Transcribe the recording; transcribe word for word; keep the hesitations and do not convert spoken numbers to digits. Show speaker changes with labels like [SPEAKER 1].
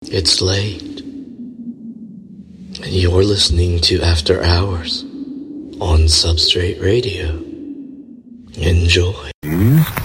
[SPEAKER 1] It's late, and you're listening to After Hours on Substrate Radio. Enjoy.